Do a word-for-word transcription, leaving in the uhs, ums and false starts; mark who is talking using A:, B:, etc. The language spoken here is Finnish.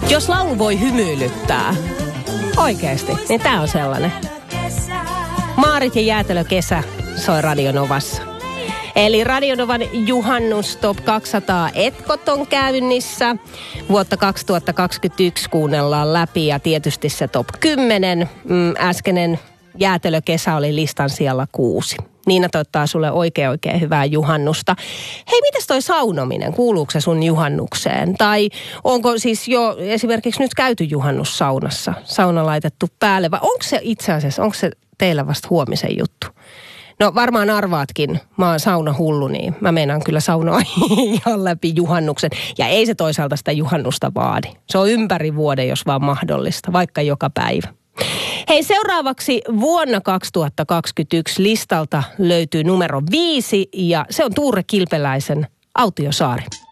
A: Jos laulu voi hymyilyttää, oikeesti, niin tää on sellainen. Maarit ja jäätelö kesä soi Radio Novassa. Eli Radio Novan juhannus Top kaksisataa etkot on käynnissä. Vuotta kaksituhattakaksikymmentäyksi kuunnellaan läpi ja tietysti se Top kymmenen. Mm, äskeinen jäätelökesä oli listan siellä kuusi. Niina toivottaa sulle oikein oikein hyvää juhannusta. Hei, mitäs toi saunominen? Kuuluuko se sun juhannukseen? Tai onko siis jo esimerkiksi nyt käyty juhannussaunassa? Sauna laitettu päälle vai onko se itse asiassa, onko se teillä vasta huomisen juttu? No varmaan arvaatkin, mä oon saunahullu, niin mä meinaan kyllä saunoa ihan läpi juhannuksen. Ja ei se toisaalta sitä juhannusta vaadi. Se on ympäri vuoden, jos vaan mahdollista, vaikka joka päivä. Hei, seuraavaksi vuonna kaksituhattakaksikymmentäyksi listalta löytyy numero viisi ja se on Tuure Kilpeläisen Autiosaari.